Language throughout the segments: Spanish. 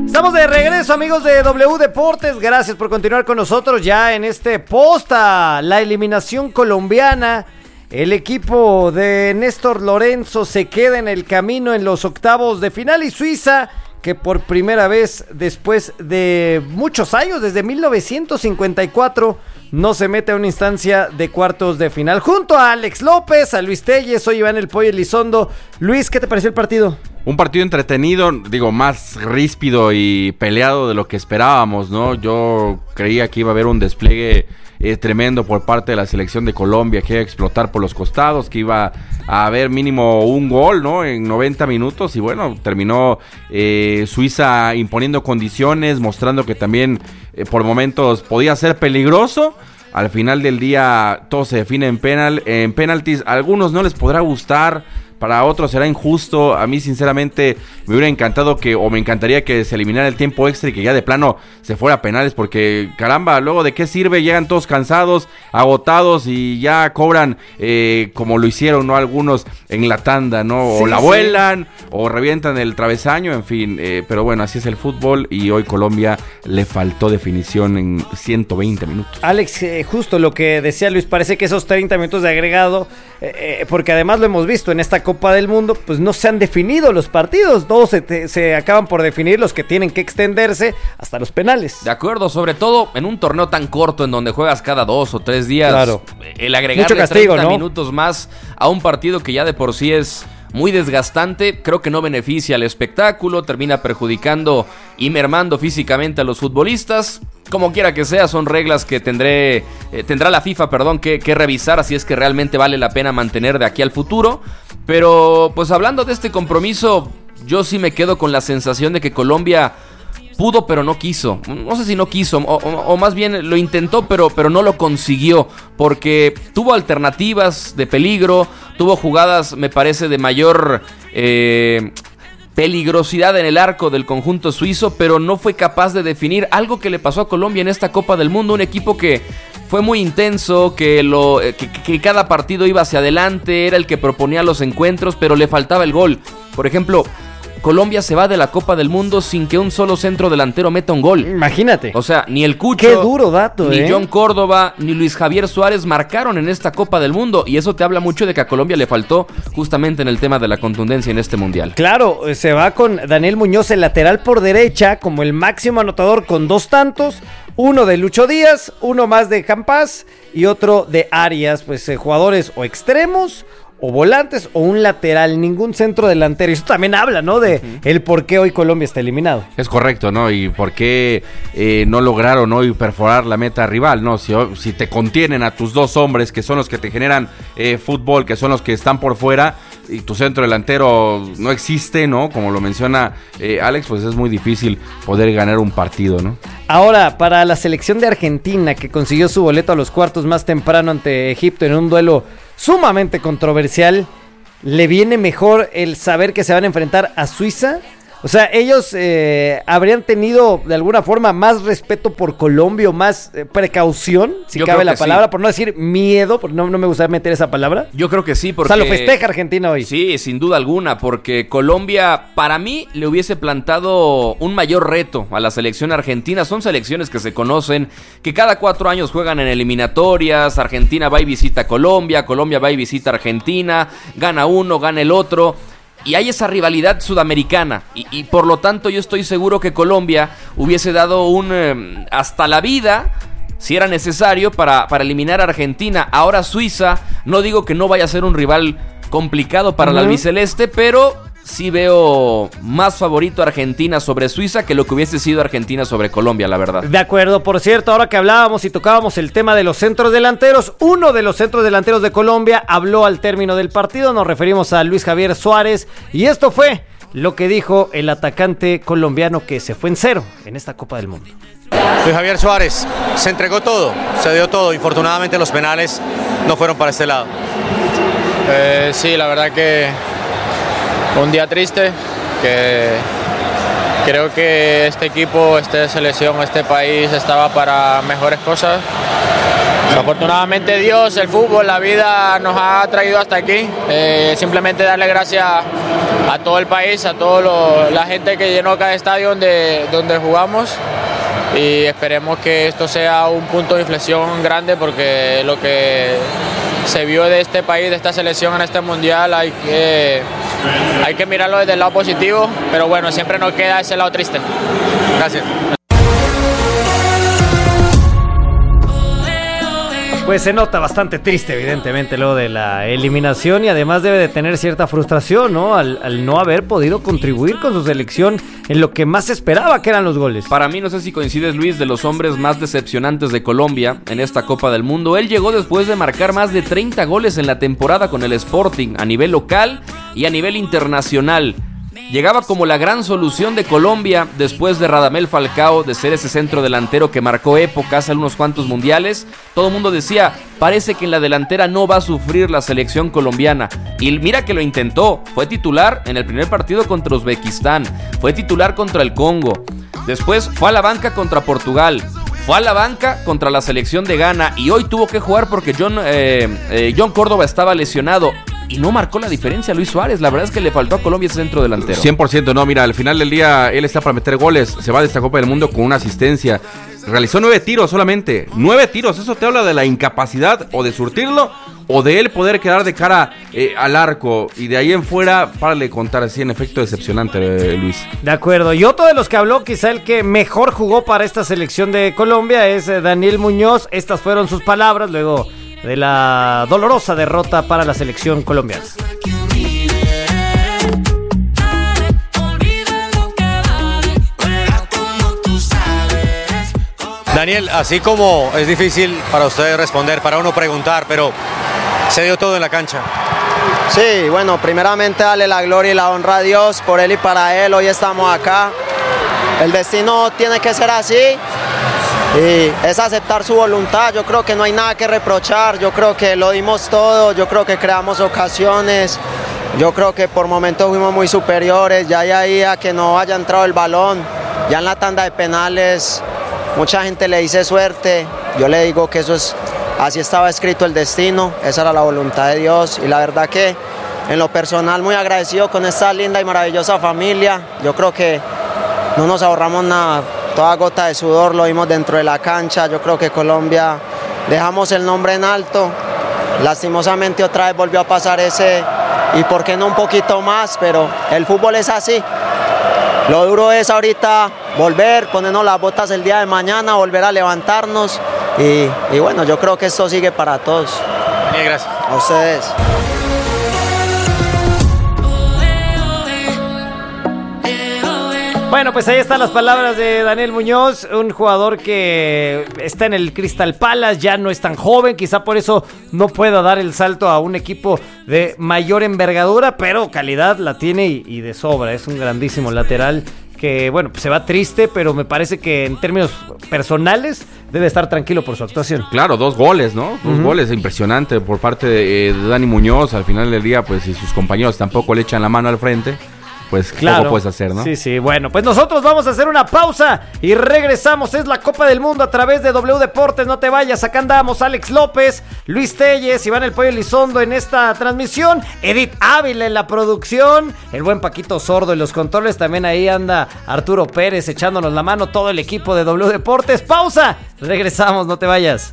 Estamos de regreso, amigos de W Deportes. Gracias por continuar con nosotros ya en este posta. La eliminación colombiana. El equipo de Néstor Lorenzo se queda en el camino en los octavos de final y Suiza, que por primera vez después de muchos años, desde 1954, no se mete a una instancia de cuartos de final. Junto a Alex López, a Luis Telles, soy Iván El Pollo Elizondo. Luis, ¿qué te pareció el partido? Un partido entretenido, digo, más ríspido y peleado de lo que esperábamos, ¿no? Yo creía que iba a haber un despliegue tremendo por parte de la selección de Colombia, que iba a explotar por los costados, que iba a haber mínimo un gol, ¿no? En 90 minutos y bueno, terminó Suiza imponiendo condiciones, mostrando que también por momentos podía ser peligroso. Al final del día todo se define en penaltis. A algunos no les podrá gustar, para otros será injusto. A mí sinceramente me hubiera encantado me encantaría que se eliminara el tiempo extra y que ya de plano se fuera a penales, porque caramba, luego de qué sirve, llegan todos cansados, agotados y ya cobran como lo hicieron, ¿no? Algunos en la tanda, ¿no? O sí, vuelan, o revientan el travesaño, en fin, pero bueno, así es el fútbol y hoy Colombia le faltó definición en 120 minutos. Alex, justo lo que decía Luis, parece que esos 30 minutos de agregado, porque además lo hemos visto en esta Copa del Mundo, pues no se han definido los partidos, todos se acaban por definir, los que tienen que extenderse hasta los penales. De acuerdo, sobre todo en un torneo tan corto en donde juegas cada 2 o 3 días, claro. El agregarle castigo, 30 ¿no? minutos más a un partido que ya de por sí es muy desgastante, creo que no beneficia al espectáculo, termina perjudicando y mermando físicamente a los futbolistas. Como quiera que sea, son reglas que tendrá la FIFA, que revisar, así es que realmente vale la pena mantener de aquí al futuro. Pero pues hablando de este compromiso, yo sí me quedo con la sensación de que Colombia pudo pero no quiso. No sé si no quiso o más bien lo intentó pero no lo consiguió, porque tuvo alternativas de peligro, tuvo jugadas me parece de mayor peligrosidad en el arco del conjunto suizo, pero no fue capaz de definir algo que le pasó a Colombia en esta Copa del Mundo, un equipo que fue muy intenso, que cada partido iba hacia adelante, era el que proponía los encuentros, pero le faltaba el gol. Por ejemplo, Colombia se va de la Copa del Mundo sin que un solo centro delantero meta un gol. Imagínate. O sea, ni el Cucho, qué duro dato, ni John Córdoba, ni Luis Javier Suárez marcaron en esta Copa del Mundo. Y eso te habla mucho de que a Colombia le faltó justamente en el tema de la contundencia en este Mundial. Claro, se va con Daniel Muñoz, el lateral por derecha, como el máximo anotador con 2 tantos. Uno de Lucho Díaz, uno más de Campas y otro de Arias. Pues jugadores o extremos o volantes o un lateral, ningún centro delantero. Y eso también habla, ¿no? De el por qué hoy Colombia está eliminado. Es correcto, ¿no? Y por qué no lograron hoy perforar la meta rival, ¿no? Si te contienen a tus 2 hombres, que son los que te generan fútbol, que son los que están por fuera, y tu centro delantero no existe, ¿no? Como lo menciona Alex, pues es muy difícil poder ganar un partido, ¿no? Ahora, para la selección de Argentina, que consiguió su boleto a los cuartos más temprano ante Egipto en un duelo sumamente controversial, ¿le viene mejor el saber que se van a enfrentar a Suiza? O sea, ellos habrían tenido de alguna forma más respeto por Colombia o más precaución, si yo cabe la palabra, sí. Por no decir miedo, porque no me gusta meter esa palabra. Yo creo que sí, porque... O sea, lo festeja Argentina hoy. Sí, sin duda alguna, porque Colombia, para mí, le hubiese plantado un mayor reto a la selección argentina. Son selecciones que se conocen, que cada 4 años juegan en eliminatorias. Argentina va y visita Colombia, Colombia va y visita Argentina, gana uno, gana el otro. Y hay esa rivalidad sudamericana y por lo tanto yo estoy seguro que Colombia hubiese dado un hasta la vida, si era necesario, para eliminar a Argentina. Ahora Suiza, no digo que no vaya a ser un rival complicado para la albiceleste, pero sí veo más favorito a Argentina sobre Suiza que lo que hubiese sido Argentina sobre Colombia, la verdad. De acuerdo, por cierto, ahora que hablábamos y tocábamos el tema de los centros delanteros, uno de los centros delanteros de Colombia habló al término del partido, nos referimos a Luis Javier Suárez, y esto fue lo que dijo el atacante colombiano que se fue en 0 en esta Copa del Mundo. Luis Javier Suárez se entregó todo, se dio todo, y afortunadamente los penales no fueron para este lado. Sí, la verdad que un día triste, que creo que este equipo, esta selección, este país estaba para mejores cosas Afortunadamente Dios, el fútbol, la vida nos ha traído hasta aquí. Simplemente darle gracias a todo el país, a toda la gente que llenó cada estadio donde jugamos. Y esperemos que esto sea un punto de inflexión grande, porque lo que se vio de este país, de esta selección en este mundial, hay que mirarlo desde el lado positivo, pero bueno, siempre nos queda ese lado triste. Gracias. Pues se nota bastante triste, evidentemente, lo de la eliminación, y además debe de tener cierta frustración, ¿no? Al no haber podido contribuir con su selección en lo que más se esperaba, que eran los goles. Para mí, no sé si coincides, Luis, de los hombres más decepcionantes de Colombia en esta Copa del Mundo. Él llegó después de marcar más de 30 goles en la temporada con el Sporting, a nivel local y a nivel internacional. Llegaba como la gran solución de Colombia después de Radamel Falcao, de ser ese centro delantero que marcó época hace unos cuantos mundiales. Todo el mundo decía, parece que en la delantera no va a sufrir la selección colombiana. Y mira que lo intentó, fue titular en el primer partido contra Uzbekistán, fue titular contra el Congo, después fue a la banca contra Portugal, fue a la banca contra la selección de Ghana, y hoy tuvo que jugar porque John Córdoba estaba lesionado. Y no marcó la diferencia Luis Suárez. La verdad es que le faltó a Colombia ese centro delantero. 100%, no, mira, al final del día él está para meter goles. Se va de esta Copa del Mundo con una asistencia. Realizó 9 tiros solamente. 9 tiros, eso te habla de la incapacidad o de surtirlo o de él poder quedar de cara al arco. Y de ahí en fuera, párale contar, así en efecto decepcionante, Luis. De acuerdo, y otro de los que habló, quizá el que mejor jugó para esta selección de Colombia, es Daniel Muñoz. Estas fueron sus palabras luego de la dolorosa derrota para la selección colombiana. Daniel, así como es difícil para ustedes responder, para uno preguntar, pero se dio todo en la cancha. Sí, bueno, primeramente darle la gloria y la honra a Dios, por Él y para Él, hoy estamos acá. El destino tiene que ser así. Y es aceptar su voluntad. Yo creo que no hay nada que reprochar, yo creo que lo dimos todo, yo creo que creamos ocasiones, yo creo que por momentos fuimos muy superiores. Ya ahí a que no haya entrado el balón, ya en la tanda de penales mucha gente le dice suerte, yo le digo que eso es, así estaba escrito el destino, esa era la voluntad de Dios. Y la verdad que en lo personal muy agradecido con esta linda y maravillosa familia. Yo creo que no nos ahorramos nada. Toda gota de sudor lo vimos dentro de la cancha. Yo creo que Colombia dejamos el nombre en alto. Lastimosamente otra vez volvió a pasar ese, y por qué no un poquito más, pero el fútbol es así. Lo duro es ahorita volver, ponernos las botas el día de mañana, volver a levantarnos y bueno, yo creo que esto sigue para todos. Bien, gracias. A ustedes. Bueno, pues ahí están las palabras de Daniel Muñoz, un jugador que está en el Crystal Palace, ya no es tan joven, quizá por eso no pueda dar el salto a un equipo de mayor envergadura, pero calidad la tiene y de sobra. Es un grandísimo lateral que, bueno, pues se va triste, pero me parece que en términos personales debe estar tranquilo por su actuación. Claro, 2 goles, ¿no? 2 goles, impresionante por parte de Dani Muñoz. Al final del día, pues si sus compañeros tampoco le echan la mano al frente, pues claro, poco puedes hacer, ¿no? Sí, sí, bueno, pues nosotros vamos a hacer una pausa y regresamos. Es la Copa del Mundo a través de W Deportes, no te vayas, acá andamos Alex López, Luis Telles, Iván El Pollo Elizondo en esta transmisión, Edith Ávila en la producción, el buen Paquito Sordo en los controles, también ahí anda Arturo Pérez echándonos la mano, todo el equipo de W Deportes. Pausa, regresamos, no te vayas.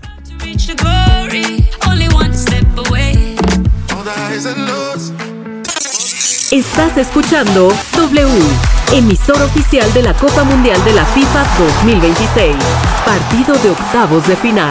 Estás escuchando W, emisor oficial de la Copa Mundial de la FIFA 2026, partido de octavos de final.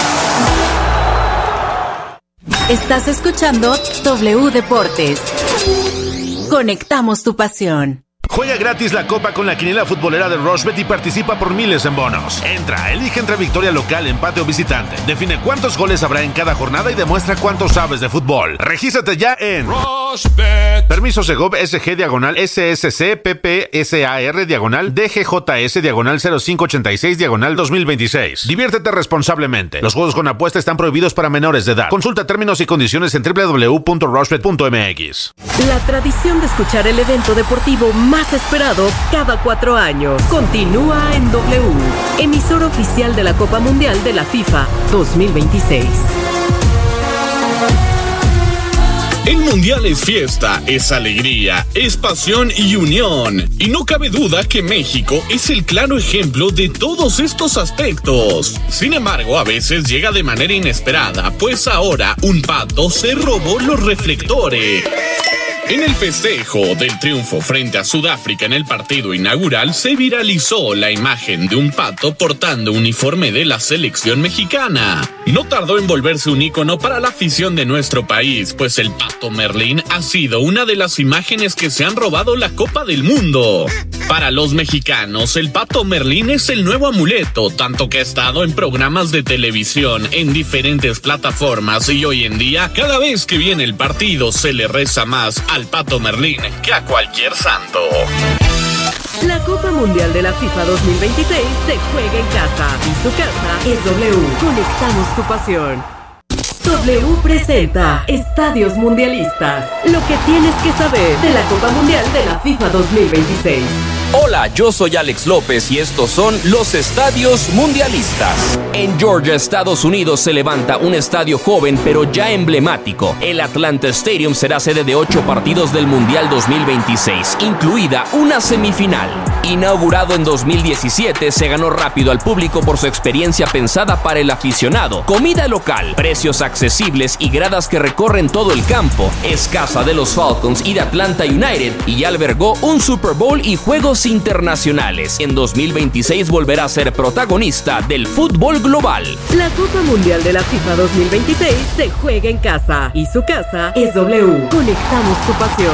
Estás escuchando W Deportes. Conectamos tu pasión. Juega gratis la Copa con la quiniela futbolera de Rushbet y participa por miles en bonos. Entra, elige entre victoria local, empate o visitante. Define cuántos goles habrá en cada jornada y demuestra cuánto sabes de fútbol. Regístrate ya en Rushbet. Permiso Segov SG diagonal SSC PPSAR diagonal DGJS diagonal 0586 diagonal 2026. Diviértete responsablemente. Los juegos con apuesta están prohibidos para menores de edad. Consulta términos y condiciones en www.rushbet.mx. La tradición de escuchar el evento deportivo más más esperado cada 4 años. Continúa en W, emisora oficial de la Copa Mundial de la FIFA 2026. El Mundial es fiesta, es alegría, es pasión y unión. Y no cabe duda que México es el claro ejemplo de todos estos aspectos. Sin embargo, a veces llega de manera inesperada, pues ahora un pato se robó los reflectores. En el festejo del triunfo frente a Sudáfrica en el partido inaugural, se viralizó la imagen de un pato portando uniforme de la selección mexicana. No tardó en volverse un ícono para la afición de nuestro país, pues el pato Merlín ha sido una de las imágenes que se han robado la Copa del Mundo. Para los mexicanos, el pato Merlín es el nuevo amuleto, tanto que ha estado en programas de televisión en diferentes plataformas y hoy en día, cada vez que viene el partido, se le reza más al pato Merlín que a cualquier santo. La Copa Mundial de la FIFA 2026 se juega en casa y su casa es W. Conectamos tu pasión. W presenta Estadios Mundialistas. Lo que tienes que saber de la Copa Mundial de la FIFA 2026. Hola, yo soy Alex López y estos son los Estadios Mundialistas. En Georgia, Estados Unidos, se levanta un estadio joven pero ya emblemático. El Atlanta Stadium será sede de 8 partidos del Mundial 2026, incluida una semifinal. Inaugurado en 2017, se ganó rápido al público por su experiencia pensada para el aficionado. Comida local, precios accesibles y gradas que recorren todo el campo. Es casa de los Falcons y de Atlanta United y albergó un Super Bowl y juegos internacionales. En 2026 volverá a ser protagonista del fútbol global. La Copa Mundial de la FIFA 2026 se juega en casa y su casa es W. Conectamos tu pasión.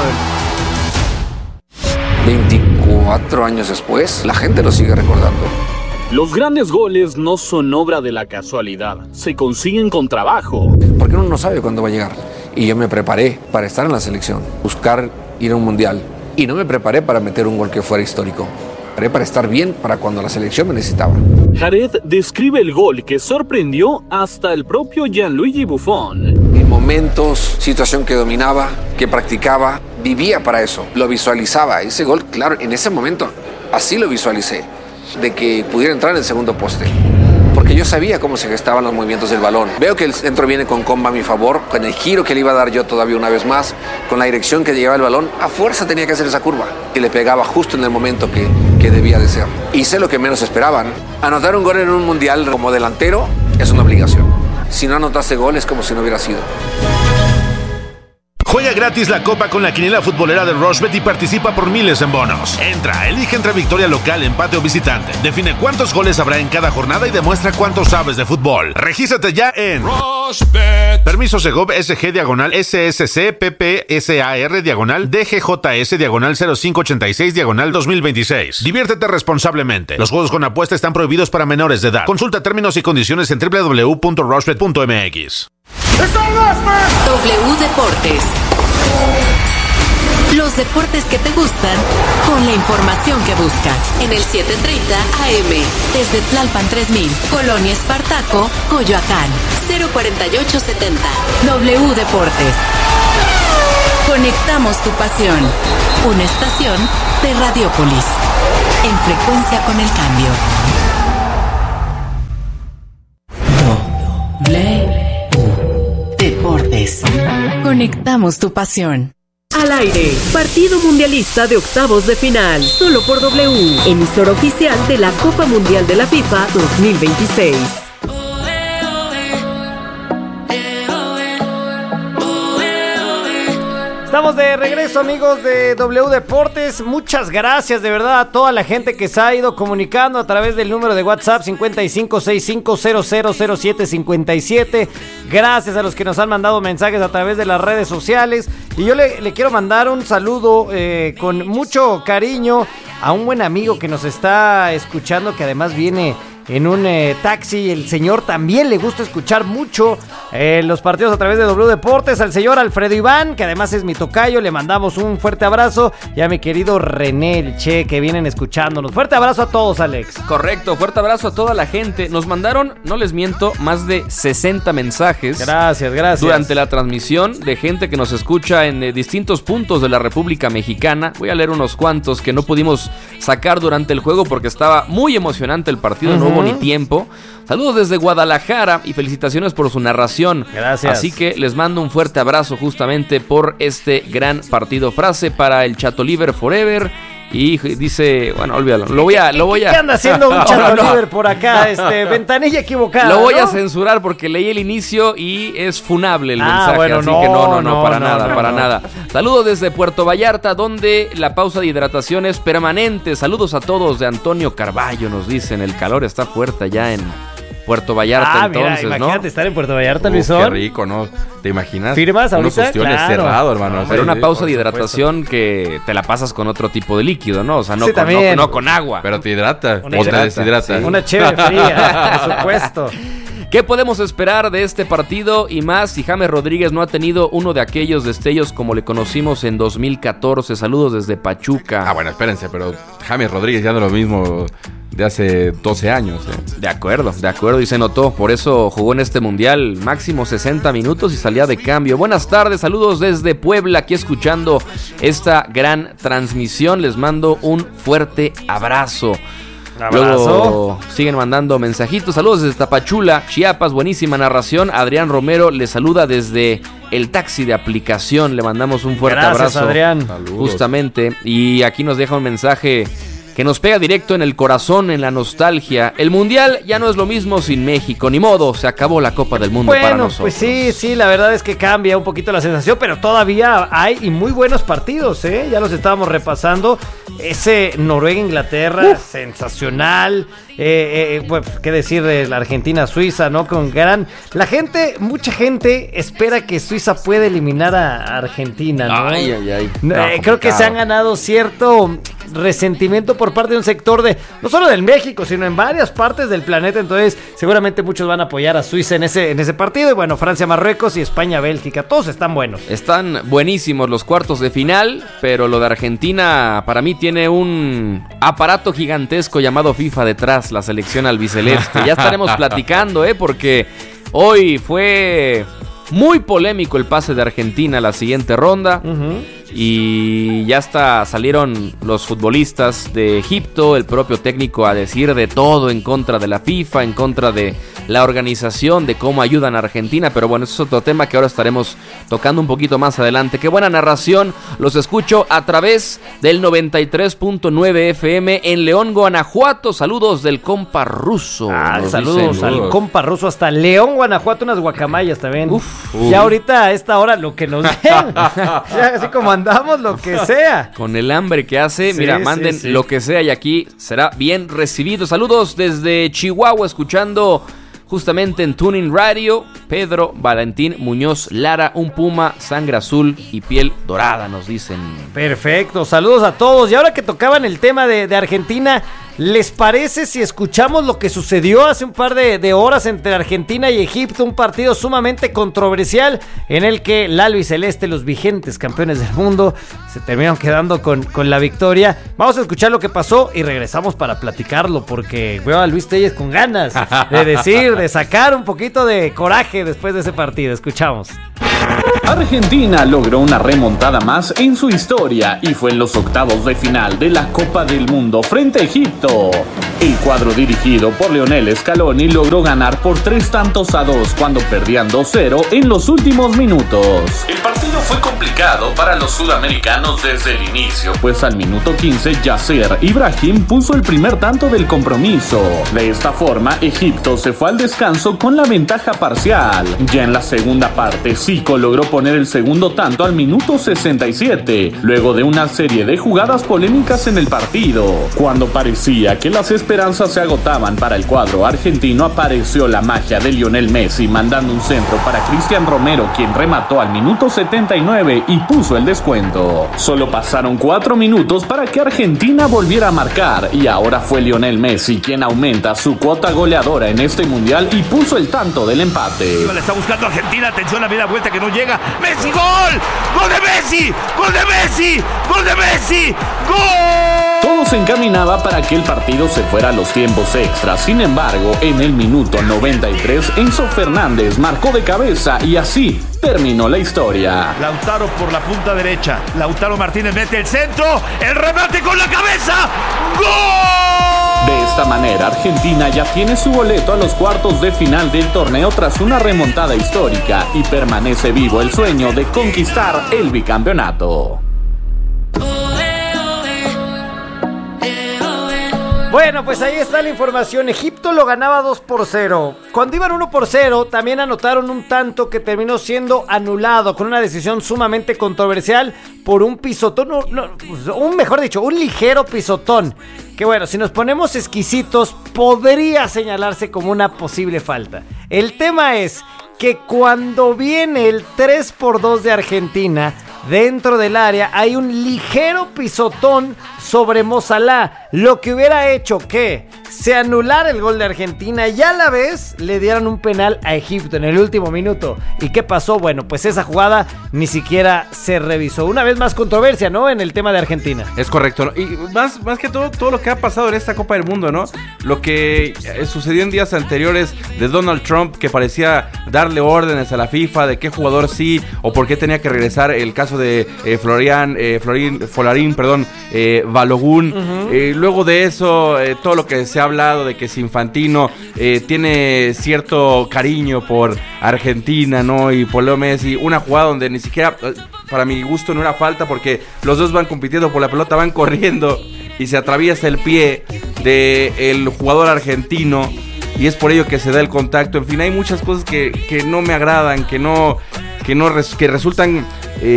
24 años después, la gente lo sigue recordando. Los grandes goles no son obra de la casualidad, se consiguen con trabajo. Porque uno no sabe cuándo va a llegar. Y yo me preparé para estar en la selección, buscar ir a un mundial. Y no me preparé para meter un gol que fuera histórico. Me preparé para estar bien para cuando la selección me necesitaba. Jared describe el gol que sorprendió hasta el propio Gianluigi Buffon. En momentos, situación que dominaba, que practicaba, vivía para eso, lo visualizaba. Ese gol, claro, en ese momento, así lo visualicé, de que pudiera entrar en el segundo poste. Porque yo sabía cómo se gestaban los movimientos del balón. Veo que el centro viene con comba a mi favor, con el giro que le iba a dar yo todavía una vez más, con la dirección que llevaba el balón, a fuerza tenía que hacer esa curva. Y le pegaba justo en el momento que debía de ser. Hice lo que menos esperaban. Anotar un gol en un mundial como delantero es una obligación. Si no anotaste gol es como si no hubiera sido. Juega gratis la Copa con la quiniela futbolera de RushBet y participa por miles en bonos. Entra, elige entre victoria local, empate o visitante. Define cuántos goles habrá en cada jornada y demuestra cuánto sabes de fútbol. Regístrate ya en RushBet. Permiso Segov SG diagonal SSC PPSAR diagonal DGJS diagonal 0586 diagonal 2026. Diviértete responsablemente. Los juegos con apuesta están prohibidos para menores de edad. Consulta términos y condiciones en www.rushbet.mx. W Deportes. Los deportes que te gustan con la información que buscas. En el 730 AM. Desde Tlalpan 3000, Colonia Espartaco, Coyoacán. 04870. W Deportes. Conectamos tu pasión. Una estación de Radiópolis. En frecuencia con el cambio. Deportes. Conectamos tu pasión. Al aire, partido mundialista de octavos de final, solo por W, emisora oficial de la Copa Mundial de la FIFA 2026. Estamos de regreso, amigos de W Deportes. Muchas gracias de verdad a toda la gente que se ha ido comunicando a través del número de WhatsApp 5565000757. Gracias a los que nos han mandado mensajes a través de las redes sociales. Y yo le quiero mandar un saludo con mucho cariño a un buen amigo que nos está escuchando, que además viene en un taxi. El señor también le gusta escuchar mucho los partidos a través de W Deportes. Al señor Alfredo Iván, que además es mi tocayo, le mandamos un fuerte abrazo. Y a mi querido René, el Che, que vienen escuchándonos. Fuerte abrazo a todos, Alex. Correcto, fuerte abrazo a toda la gente. Nos mandaron, no les miento, más de 60 mensajes. Gracias. Durante la transmisión de gente que nos escucha en distintos puntos de la República Mexicana. Voy a leer unos cuantos que no pudimos sacar durante el juego porque estaba muy emocionante el partido, no hubo ni tiempo. Saludos desde Guadalajara y felicitaciones por su narración. Gracias. Así que les mando un fuerte abrazo justamente por este gran partido. Frase para el Chatoliver Forever. Y dice, bueno, olvídalo. Lo voy a. ¿Qué anda haciendo un Chatoliver por acá? Ventanilla equivocada. Lo voy a censurar porque leí el inicio y es funable el mensaje. Bueno, así que no, para nada. Saludos desde Puerto Vallarta, donde la pausa de hidratación es permanente. Saludos a todos de Antonio Carballo, nos dicen. El calor está fuerte allá en Puerto Vallarta, entonces, mira, imagínate, ¿no? Estar en Puerto Vallarta, Luisón. Qué rico, ¿no? ¿Te imaginas? ¿Firmas ahorita? Unos ostiones cerrados, hermano. Pero una pausa de hidratación que te la pasas con otro tipo de líquido, ¿no? O sea, no con agua. Pero te hidrata te deshidrata. Sí. Una chévere fría, por supuesto. ¿Qué podemos esperar de este partido y más si James Rodríguez no ha tenido uno de aquellos destellos como le conocimos en 2014? Saludos desde Pachuca. Bueno, espérense, pero James Rodríguez ya no es lo mismo de hace 12 años. De acuerdo, y se notó. Por eso jugó en este mundial máximo 60 minutos y salía de cambio. Buenas tardes, saludos desde Puebla, aquí escuchando esta gran transmisión. Les mando un fuerte abrazo. Luego siguen mandando mensajitos. Saludos desde Tapachula, Chiapas, buenísima narración. Adrián Romero le saluda desde el taxi de aplicación. Le mandamos un fuerte abrazo. Adrián. Saludos. Justamente. Y aquí nos deja un mensaje que nos pega directo en el corazón, en la nostalgia. El mundial ya no es lo mismo sin México, ni modo, se acabó la Copa del Mundo para nosotros. Pues sí, la verdad es que cambia un poquito la sensación, pero todavía hay y muy buenos partidos, ya los estábamos repasando. Ese Noruega-Inglaterra, sensacional. Pues, qué decir de la Argentina-Suiza, ¿no? Mucha gente espera que Suiza pueda eliminar a Argentina, ¿no? Creo que se han ganado cierto resentimiento por parte de un sector no solo del México, sino en varias partes del planeta. Entonces seguramente muchos van a apoyar a Suiza en ese partido. Y bueno, Francia-Marruecos y España-Bélgica, todos están buenos. Están buenísimos los cuartos de final, pero lo de Argentina para mí tiene un aparato gigantesco llamado FIFA detrás, la selección albiceleste. Ya estaremos platicando, porque hoy fue muy polémico el pase de Argentina a la siguiente ronda. Y ya salieron los futbolistas de Egipto, el propio técnico, a decir de todo en contra de la FIFA, en contra de la organización, de cómo ayudan a Argentina. Pero bueno, eso es otro tema que ahora estaremos tocando un poquito más adelante. Qué buena narración, los escucho a través del 93.9 FM en León, Guanajuato. Saludos del compa ruso. Saludos al compa ruso hasta León, Guanajuato, unas guacamayas también. Ya ahorita a esta hora lo que nos den, ya así como andamos, lo que sea. Con el hambre que hace, manden lo que sea y aquí será bien recibido. Saludos desde Chihuahua, escuchando justamente en Tuning Radio. Pedro Valentín Muñoz Lara, un puma, sangre azul y piel dorada, nos dicen. Perfecto, saludos a todos. Y ahora que tocaban el tema de Argentina, ¿les parece si escuchamos lo que sucedió hace un par de horas entre Argentina y Egipto? Un partido sumamente controversial en el que la albiceleste, los vigentes campeones del mundo, se terminaron quedando con la victoria. Vamos a escuchar lo que pasó y regresamos para platicarlo, porque veo a Luis Telles con ganas de sacar un poquito de coraje después de ese partido. Escuchamos. Argentina logró una remontada más en su historia y fue en los octavos de final de la Copa del Mundo frente a Egipto. El cuadro dirigido por Lionel Scaloni logró ganar por 3-2 cuando perdían 2-0 en los últimos minutos. El partido fue complicado para los sudamericanos desde el inicio, pues al minuto 15 Yasser Ibrahim puso el primer tanto del compromiso. De esta forma, Egipto se fue al descanso con la ventaja parcial. Ya en la segunda parte, Zico logró poner el segundo tanto al minuto 67, luego de una serie de jugadas polémicas en el partido. Cuando parecía que las esperanzas se agotaban para el cuadro argentino, apareció la magia de Lionel Messi mandando un centro para Cristian Romero, quien remató al minuto 79 y puso el descuento. Solo pasaron 4 minutos para que Argentina volviera a marcar y ahora fue Lionel Messi quien aumenta su cuota goleadora en este mundial y puso el tanto del empate. Le está buscando Argentina, atención a media vuelta que no llega. ¡Messi, gol! ¡Gol de Messi! ¡Gol de Messi! ¡Gol de Messi! ¡Gol! Todo se encaminaba para que el partido se fuera a los tiempos extras. Sin embargo, en el minuto 93, Enzo Fernández marcó de cabeza y así terminó la historia. Lautaro por la punta derecha. Lautaro Martínez mete el centro. ¡El remate con la cabeza! ¡Gol! De esta manera, Argentina ya tiene su boleto a los cuartos de final del torneo tras una remontada histórica y permanece vivo el sueño de conquistar el bicampeonato. Bueno, pues ahí está la información. Egipto lo ganaba 2-0. Cuando iban 1-0, también anotaron un tanto que terminó siendo anulado con una decisión sumamente controversial por un pisotón, un ligero pisotón. Que bueno, si nos ponemos exquisitos, podría señalarse como una posible falta. El tema es que cuando viene el 3-2 de Argentina, dentro del área hay un ligero pisotón sobre Mo Salah, lo que hubiera hecho que se anulara el gol de Argentina y a la vez le dieran un penal a Egipto en el último minuto. ¿Y qué pasó? Bueno, pues esa jugada ni siquiera se revisó. Una vez más controversia, ¿no? En el tema de Argentina. Es correcto, ¿no? Y más que todo lo que ha pasado en esta Copa del Mundo, ¿no? Lo que sucedió en días anteriores de Donald Trump, que parecía darle órdenes a la FIFA de qué jugador sí o por qué tenía que regresar. El caso de Folarín, Balogun. Luego de eso, todo lo que se ha hablado de que si Infantino tiene cierto cariño por Argentina, ¿no? Y por Leo Messi, una jugada donde ni siquiera, para mi gusto, no era falta porque los dos van compitiendo por la pelota, van corriendo y se atraviesa el pie del jugador argentino y es por ello que se da el contacto. En fin, hay muchas cosas que no me agradan, que resultan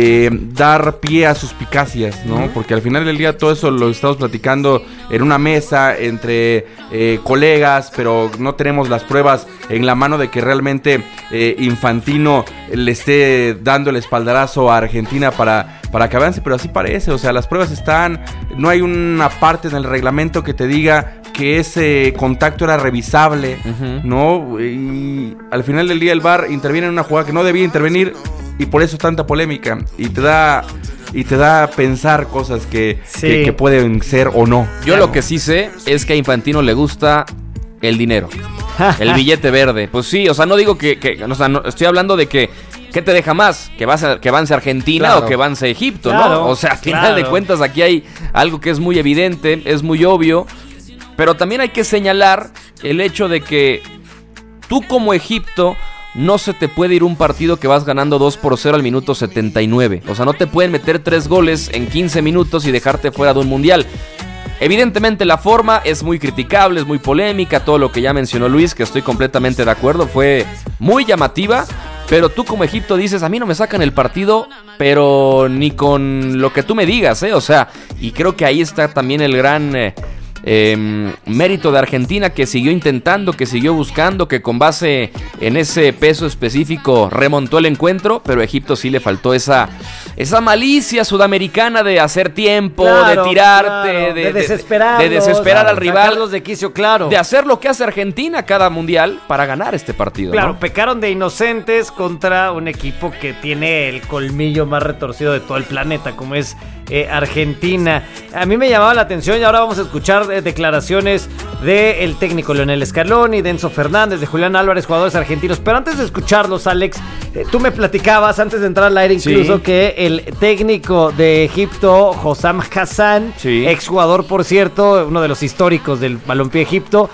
dar pie a suspicacias, ¿no? Porque al final del día todo eso lo estamos platicando en una mesa entre colegas, pero no tenemos las pruebas en la mano de que realmente Infantino le esté dando el espaldarazo a Argentina para que avance, pero así parece. O sea, las pruebas están, no hay una parte en el reglamento que te diga que ese contacto era revisable, ¿no? Y al final del día el VAR interviene en una jugada que no debía intervenir y por eso tanta polémica y te da a pensar cosas que pueden ser o no. Yo lo que sí sé es que a Infantino le gusta el dinero, el billete verde. Pues sí, o sea, no digo o sea, no, estoy hablando de que ¿qué te deja más? ¿Que avance Argentina, claro, o que avance Egipto, claro, ¿no? O sea, al final de cuentas aquí hay algo que es muy evidente, es muy obvio, pero también hay que señalar el hecho de que tú como Egipto no se te puede ir un partido que vas ganando 2-0 al minuto 79. O sea, no te pueden meter 3 goles en 15 minutos y dejarte fuera de un mundial. Evidentemente la forma es muy criticable, es muy polémica, todo lo que ya mencionó Luis, que estoy completamente de acuerdo, fue muy llamativa. Pero tú como Egipto dices, a mí no me sacan el partido, pero ni con lo que tú me digas, O sea, y creo que ahí está también el gran mérito de Argentina, que siguió intentando, que siguió buscando, que con base en ese peso específico remontó el encuentro, pero a Egipto sí le faltó esa malicia sudamericana de hacer tiempo, claro, de tirarte, claro, de desesperar al rival, de quicio, claro, de hacer lo que hace Argentina cada mundial para ganar este partido. Claro, ¿no? Pecaron de inocentes contra un equipo que tiene el colmillo más retorcido de todo el planeta, como es Argentina. A mí me llamaba la atención y ahora vamos a escuchar declaraciones del técnico Lionel Scaloni, de Enzo Fernández, de Julián Álvarez, jugadores argentinos. Pero antes de escucharlos, Alex, tú me platicabas antes de entrar al aire incluso que el técnico de Egipto, Hossam Hassan, exjugador por cierto, uno de los históricos del balompié Egipto,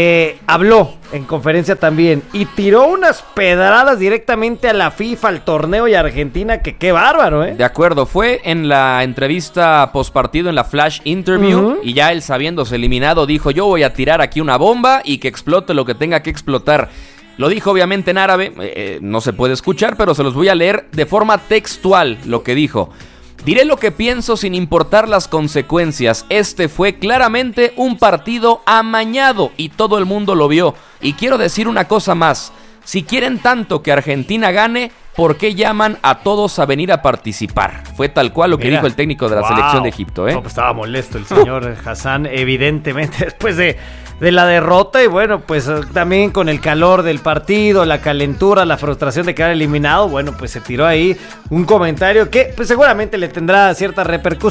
habló en conferencia también y tiró unas pedradas directamente a la FIFA, al torneo y a Argentina, que qué bárbaro, De acuerdo, fue en la entrevista postpartido, en la flash interview, y ya él, sabiéndose eliminado, dijo: yo voy a tirar aquí una bomba y que explote lo que tenga que explotar. Lo dijo obviamente en árabe, no se puede escuchar, pero se los voy a leer de forma textual lo que dijo. Diré lo que pienso sin importar las consecuencias. Este fue claramente un partido amañado y todo el mundo lo vio. Y quiero decir una cosa más. Si quieren tanto que Argentina gane, ¿por qué llaman a todos a venir a participar? Fue tal cual lo que dijo el técnico de la selección de Egipto, ¿eh? No, pues estaba molesto el señor Hassan, evidentemente, después de la derrota. Y bueno, pues también con el calor del partido, la calentura, la frustración de quedar eliminado, bueno, pues se tiró ahí un comentario que pues seguramente le tendrá cierta repercusión.